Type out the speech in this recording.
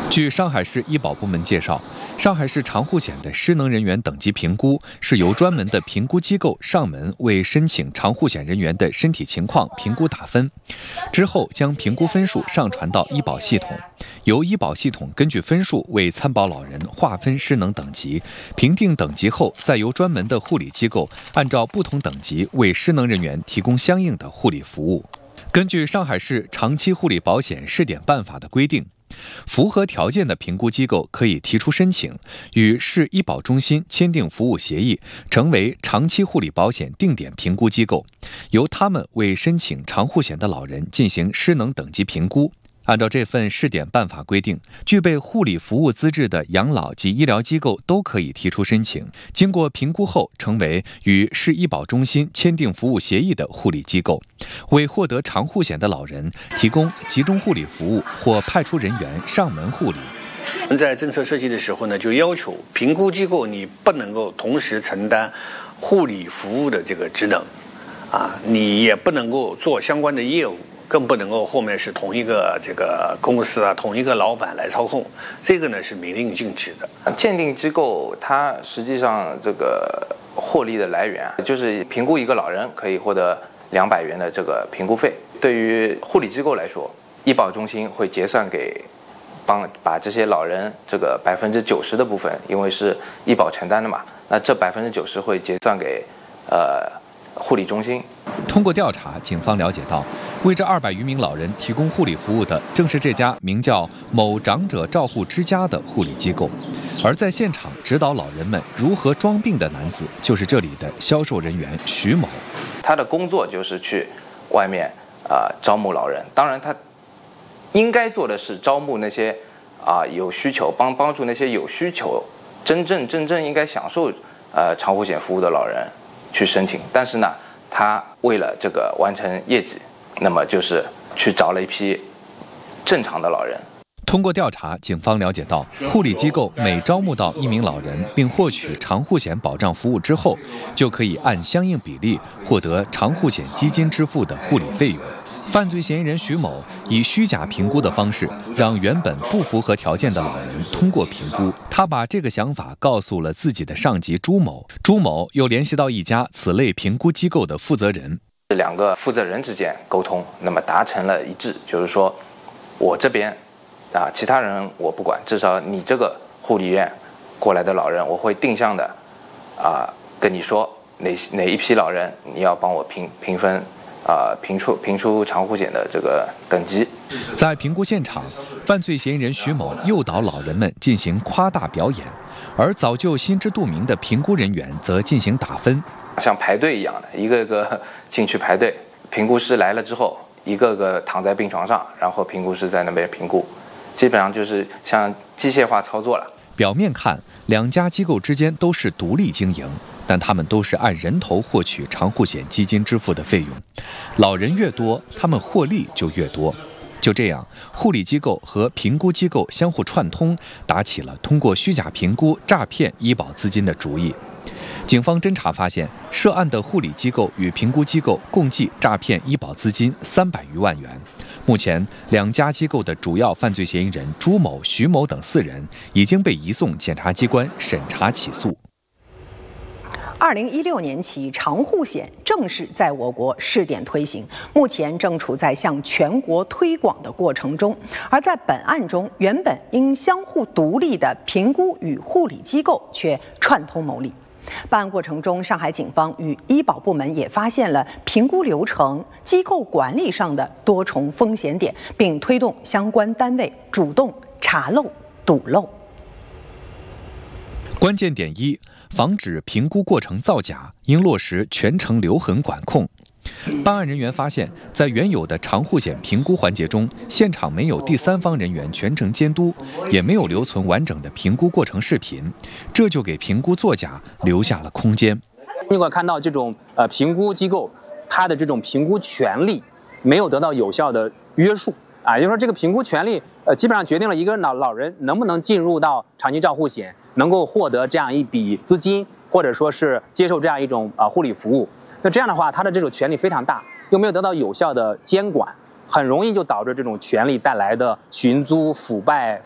据上海市医保部门介绍，上海市长护险的失能人员等级评估是由专门的评估机构上门为申请长护险人员的身体情况评估打分，之后将评估分数上传到医保系统，由医保系统根据分数为参保老人划分失能等级，评定等级后，再由专门的护理机构按照不同等级为失能人员提供相应的护理服务。根据上海市长期护理保险试点办法的规定，符合条件的评估机构可以提出申请，与市医保中心签订服务协议，成为长期护理保险定点评估机构，由他们为申请长护险的老人进行失能等级评估。按照这份试点办法规定，具备护理服务资质的养老及医疗机构都可以提出申请，经过评估后成为与市医保中心签订服务协议的护理机构，为获得长护险的老人提供集中护理服务或派出人员上门护理。 我们在政策设计的时候呢，就要求评估机构你不能够同时承担护理服务的这个职能，你也不能够做相关的业务。更不能够后面是同一个这个公司同一个老板来操控，这个呢是明令禁止的。 鉴定机构它实际上这个获利的来源就是评估一个老人可以获得200元的这个评估费。对于护理机构来说，医保中心会结算给把这些老人这个90%的部分，因为是医保承担的嘛，那这90%会结算给护理中心。 通过调查，警方了解到，为这200余名老人提供护理服务的正是这家名叫某长者照护之家的护理机构，而在现场指导老人们如何装病的男子就是这里的销售人员徐某。 他的工作就是去外面招募老人，当然他应该做的是招募那些有需求，帮助那些有需求真正应该享受长护险服务的老人去申请，但是呢，他为了这个完成业绩，那么就是去找了一批正常的老人。 通过调查，警方了解到，护理机构每招募到1名老人并获取长护险保障服务之后，就可以按相应比例获得长护险基金支付的护理费用。犯罪嫌疑人徐某以虚假评估的方式，让原本不符合条件的老人通过评估。他把这个想法告诉了自己的上级朱某，朱某又联系到一家此类评估机构的负责人。 2个负责人之间沟通，那么达成了一致，就是说，我这边其他人我不管，至少你这个护理院过来的老人，我会定向的跟你说哪一批老人你要帮我评分。评出长护险的这个等级。 在评估现场，犯罪嫌疑人徐某诱导老人们进行夸大表演，而早就心知肚明的评估人员则进行打分， 像排队一样的，一个个进去排队。评估师来了之后，一个个躺在病床上，然后评估师在那边评估，基本上就是像机械化操作了。 表面看，2家机构之间都是独立经营，但他们都是按人头获取长护险基金支付的费用，老人越多，他们获利就越多。就这样，护理机构和评估机构相互串通，打起了通过虚假评估诈骗医保资金的主意。警方侦查发现，涉案的护理机构与评估机构共计诈骗医保资金300余万元。目前，2家机构的主要犯罪嫌疑人朱某、徐某等4人已经被移送检察机关审查起诉。 2016年起，长护险正式在我国试点推行，目前正处在向全国推广的过程中。而在本案中，原本应相互独立的评估与护理机构却串通牟利。办案过程中，上海警方与医保部门也发现了评估流程、机构管理上的多重风险点，并推动相关单位主动查漏堵漏。 关键点1：防止评估过程造假，应落实全程留痕管控。办案人员发现，在原有的长护险评估环节中，现场没有第三方人员全程监督，也没有留存完整的评估过程视频，这就给评估作假留下了空间。 如果看到这种评估机构，它的这种评估权利没有得到有效的约束也就是说这个评估权利基本上决定了一个老人能不能进入到长期照护险，能够获得这样一笔资金，或者说是接受这样一种护理服务。那这样的话，他的这种权利非常大，又没有得到有效的监管，很容易就导致这种权利带来的寻租、腐败。